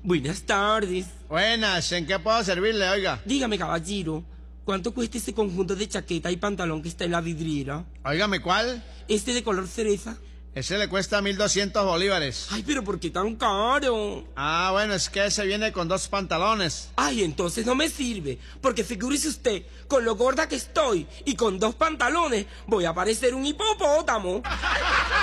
Buenas tardes. Buenas, ¿en qué puedo servirle, oiga? Dígame, caballero, ¿cuánto cuesta ese conjunto de chaqueta y pantalón que está en la vidriera? Óigame, ¿cuál? Este de color cereza. Ese le cuesta 1.200 bolívares. Ay, pero ¿por qué tan caro? Ah, bueno, es que ese viene con 2 pantalones. Ay, entonces no me sirve, porque figúrese usted, con lo gorda que estoy y con 2 pantalones, voy a parecer un hipopótamo.